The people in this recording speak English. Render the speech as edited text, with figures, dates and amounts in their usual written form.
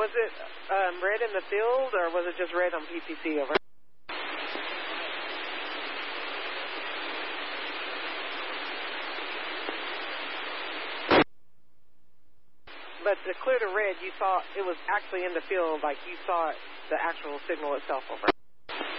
Was it red in the field, or was it just red on PCC? Over. But to clear to red, you saw it was actually in the field, like you saw it, the actual signal itself. Over.